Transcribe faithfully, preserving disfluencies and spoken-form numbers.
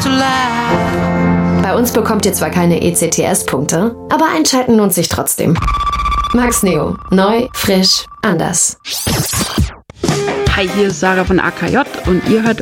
Bei uns bekommt ihr zwar keine E C T S-Punkte, aber einschalten lohnt sich trotzdem. Max Neo. Neu, frisch, anders. Hi, hier ist Sarah von A K J und ihr hört